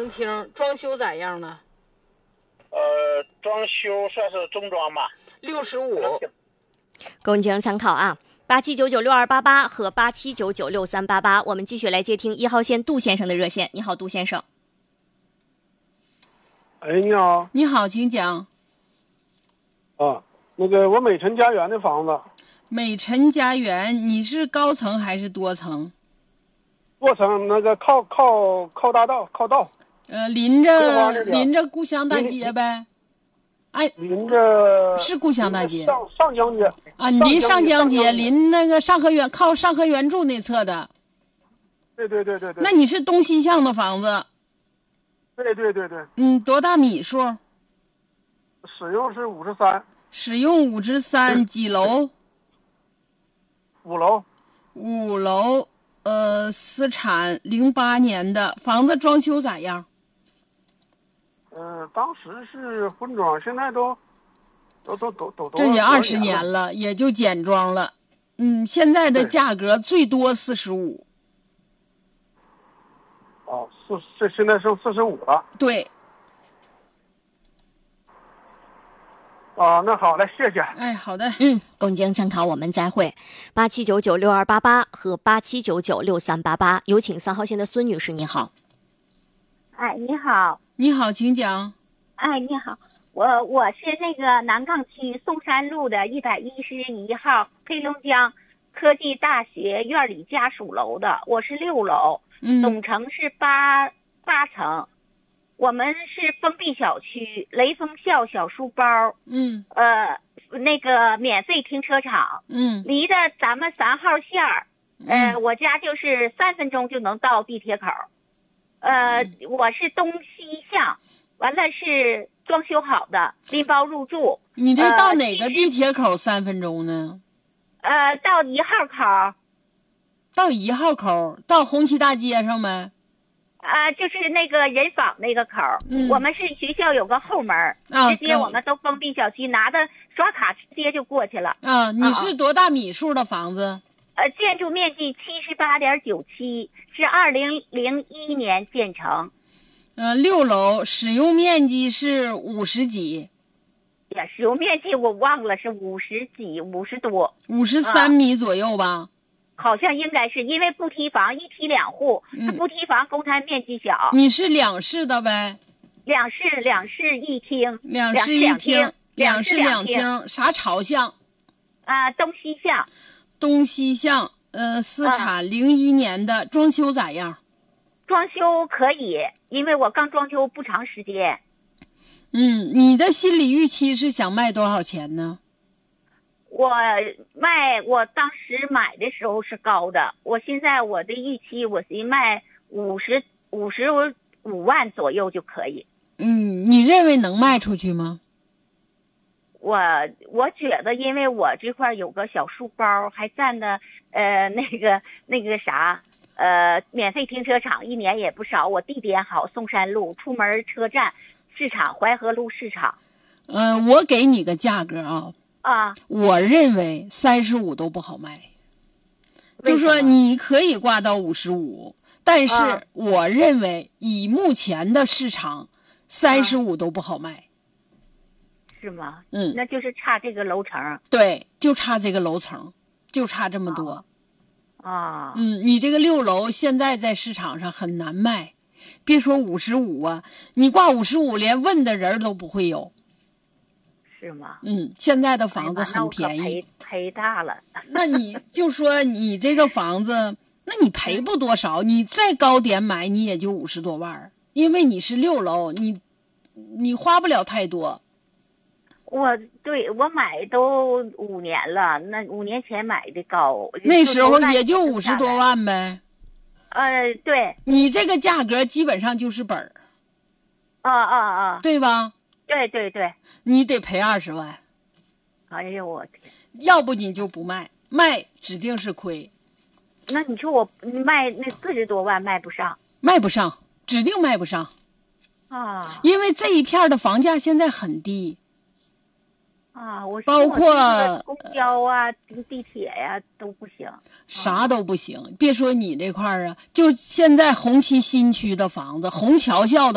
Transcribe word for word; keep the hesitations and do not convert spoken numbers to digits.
厅装修咋样呢？ 呃，装修算是中装吧， 六十五。 供进行参考啊。八七九九六二八八和八七九九六三八八，我们继续来接听一号线杜先生的热线。你好，杜先生。 哎，你好。 你好，请讲。 啊，那个我美辰家园的房子。 美辰家园，你是高层还是多层？ 多层，那个靠靠靠大道，靠道。 呃，临着临着故乡大街呗。哎， 临着是故乡大街， 上上江街啊，临上江街，临那个上河园，靠上河原著那侧的。 对对对对对。 那你是东西向的房子？ 对对对对。 嗯，多大米数？ 使用是五十三。 使用五十三，几楼？ 五楼。 五楼，呃，私产，零八年的房子装修咋样？ 嗯、呃，当时是混装，现在都都都都都都。 这也二十年了，也就简装了。嗯，现在的价格最多四十五。 哦，四这现在剩四十五了。 对。 啊，那好嘞，谢谢。 哎，好的。 嗯，供进行参考，我们再会。八七九九六二八八和八七九九六三八八，有请三号线的孙女士，你好。 哎，你好。 你好，请讲。 哎，你好，我我是那个南岗区松山路的一百一十一号黑龙江科技大学院里家属楼的，我是六楼， 嗯， 总层是八八层，我们是封闭小区，雷锋校小书包， 嗯， 呃，那个免费停车场， 嗯， 离着咱们三号线儿，呃， 嗯、 我家就是三分钟就能到地铁口。呃，我是东西向，完了是装修好的，拎包入住。 你这到哪个地铁口三分钟呢？ 呃，到一号口。 到一号口，到红旗大街上没？ 啊、呃，就是那个人坊那个口。嗯，我们是学校有个后门， 啊、 直接我们都封闭小区，拿着刷卡直接就过去了。 啊，你是多大米数的房子？ 呃，建筑面积七十八点九七，是二零零一年建成。 呃，六楼，使用面积是五十几。 呀，使用面积我忘了，是五十几，五十多。 五十三米左右吧、啊？ 好像应该是，因为不梯房，一梯两户，它不梯房公摊面积小。 你是两室的呗？ 两室两室一厅。 两室一厅。 两室两厅。啥朝向？ 啊、呃，东西向。 东西向，呃，私产零一年的、嗯，装修咋样？ 装修可以，因为我刚装修不长时间。 嗯，你的心理预期是想卖多少钱呢？ 我卖，我当时买的时候是高的，我现在我的预期，我是卖五十五十五万左右就可以。 嗯，你认为能卖出去吗？ 我我觉得，因为我这块有个小书包，还占的呃那个那个啥呃免费停车场，一年也不少。我地点好，松山路出门车站市场，淮河路市场。 嗯、呃，我给你个价格啊。 啊， 我认为三十五都不好卖。就说你可以挂到五十五，但是我认为以目前的市场，三十五都不好卖。 是吗？ 嗯， 那就是差这个楼层。 对，就差这个楼层，就差这么多。 啊， 嗯，你这个六楼现在在市场上很难卖，别说五十五啊，你挂五十五，连问的人都不会有。 是吗？ 嗯，现在的房子很便宜。 哎、赔赔大了。 那你就说你这个房子，那你赔不多少，你再高点买，你也就五十多万，因为你是六楼，你你花不了太多。 我对我买都五年了，那五年前买的高， 那时候也就五十多万呗。 呃，对， 你这个价格基本上就是本儿。 啊啊啊， 对吧？ 对对对， 你得赔二十万。 哎呦我天！ 要不你就不卖，卖指定是亏。 那你说我卖那四十多万卖不上？ 卖不上，指定卖不上。 啊， 因为这一片的房价现在很低。 啊，我包括公交啊、地铁呀、啊、都不行， 啥都不行。别说你这块儿啊，就现在红旗新区的房子，虹桥校的。